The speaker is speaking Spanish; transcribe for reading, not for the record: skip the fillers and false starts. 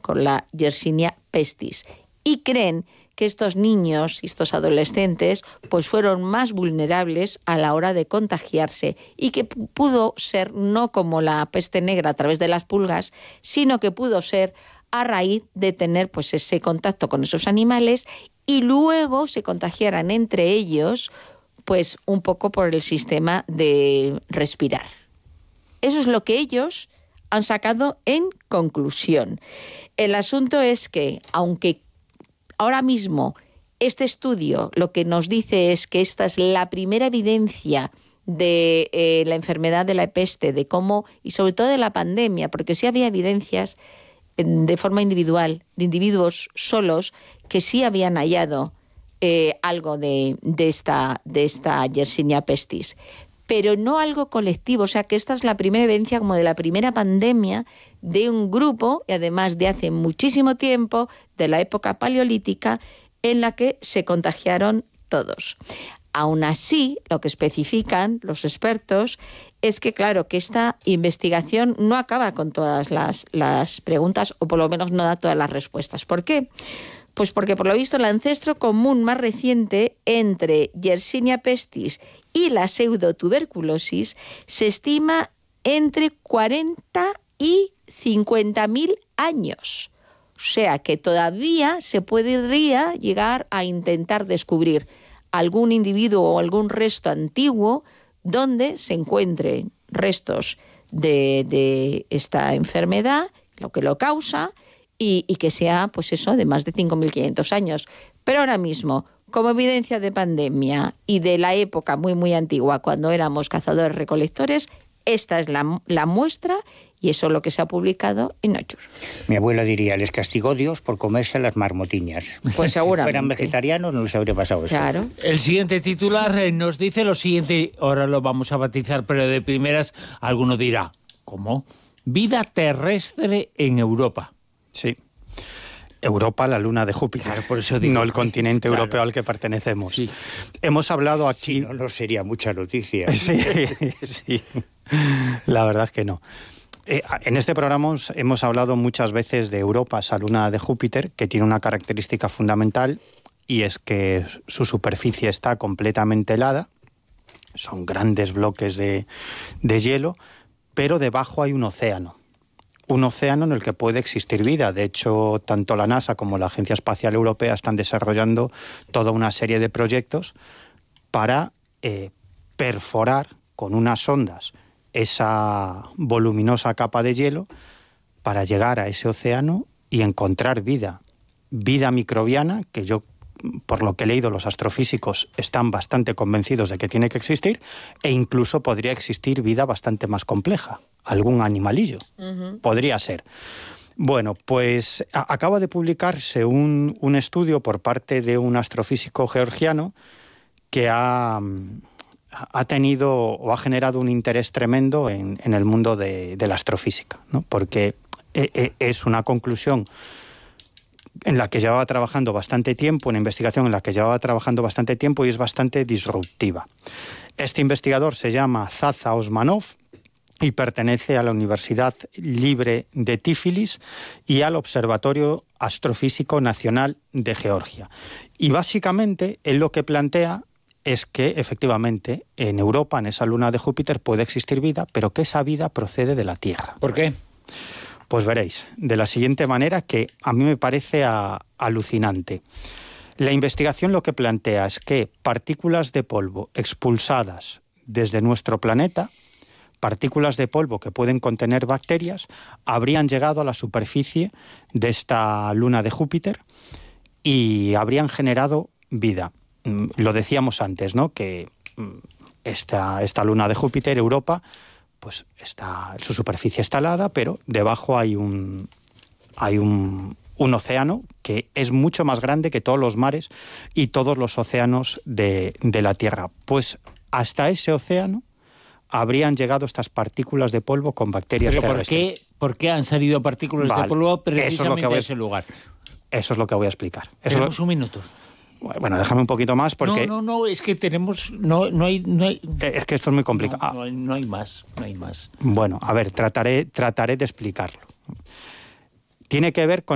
con la Yersinia pestis. Y creen que estos niños y estos adolescentes pues fueron más vulnerables a la hora de contagiarse y que pudo ser no como la peste negra a través de las pulgas, sino que pudo ser a raíz de tener pues ese contacto con esos animales y luego se contagiaran entre ellos pues un poco por el sistema de respirar. Eso es lo que ellos han sacado en conclusión. El asunto es que, aunque ahora mismo este estudio lo que nos dice es que esta es la primera evidencia de la enfermedad de la peste, de cómo, y sobre todo de la pandemia, porque sí había evidencias de forma individual, de individuos solos, que sí habían hallado algo de esta Yersinia pestis, pero no algo colectivo. O sea que esta es la primera evidencia como de la primera pandemia de un grupo, y además de hace muchísimo tiempo, de la época paleolítica, en la que se contagiaron todos. Aún así, lo que especifican los expertos es que, claro, que esta investigación no acaba con todas las preguntas, o por lo menos no da todas las respuestas. ¿Por qué? Pues porque, por lo visto, el ancestro común más reciente entre Yersinia pestis y la pseudotuberculosis se estima entre 40 y 50.000 años. O sea que todavía se podría llegar a intentar descubrir algún individuo o algún resto antiguo donde se encuentren restos de esta enfermedad, lo que lo causa, y que sea, pues eso, de más de 5.500 años. Pero ahora mismo, como evidencia de pandemia y de la época muy, muy antigua, cuando éramos cazadores-recolectores, esta es la muestra, y eso es lo que se ha publicado en Nature. Mi abuela diría, les castigó Dios por comerse las marmotiñas. Pues seguramente. Si fueran vegetarianos no les habría pasado eso. Claro. El siguiente titular nos dice lo siguiente, ahora lo vamos a batizar, pero de primeras alguno dirá, ¿cómo? Vida terrestre en Europa. Sí. Europa, la luna de Júpiter, claro, por eso digo, no el continente claro, europeo al que pertenecemos. Sí. Hemos hablado aquí... Si no, no sería mucha noticia. Sí, sí. La verdad es que no. En este programa hemos hablado muchas veces de Europa, esa luna de Júpiter, que tiene una característica fundamental, y es que su superficie está completamente helada, son grandes bloques de hielo, pero debajo hay un océano en el que puede existir vida. De hecho, tanto la NASA como la Agencia Espacial Europea están desarrollando toda una serie de proyectos para perforar con unas sondas esa voluminosa capa de hielo para llegar a ese océano y encontrar vida microbiana, que yo, por lo que he leído, los astrofísicos están bastante convencidos de que tiene que existir, e incluso podría existir vida bastante más compleja, algún animalillo, podría ser. Bueno, pues acaba de publicarse un estudio por parte de un astrofísico georgiano que ha tenido o ha generado un interés tremendo en el mundo de la astrofísica, ¿no? Porque es una conclusión en la que llevaba trabajando bastante tiempo, una investigación en la que llevaba trabajando bastante tiempo y es bastante disruptiva. Este investigador se llama Zaza Osmanov y pertenece a la Universidad Libre de Tiflis y al Observatorio Astrofísico Nacional de Georgia. Y básicamente él lo que plantea es que efectivamente en Europa, en esa luna de Júpiter, puede existir vida, pero que esa vida procede de la Tierra. ¿Por qué? Pues veréis, de la siguiente manera, que a mí me parece alucinante. La investigación lo que plantea es que partículas de polvo expulsadas desde nuestro planeta, partículas de polvo que pueden contener bacterias, habrían llegado a la superficie de esta luna de Júpiter y habrían generado vida. Lo decíamos antes, ¿no? Que esta luna de Júpiter, Europa, pues su superficie está helada, pero debajo hay un océano que es mucho más grande que todos los mares y todos los océanos de la Tierra. Pues hasta ese océano habrían llegado estas partículas de polvo con bacterias terrestres. ¿Por qué han salido partículas de polvo precisamente a ese lugar? Eso es lo que voy a explicar. Tenemos un minuto. Bueno, déjame un poquito más porque... No, es que tenemos... No hay... Es que esto es muy complicado. No hay más. Bueno, a ver, trataré de explicarlo. Tiene que ver con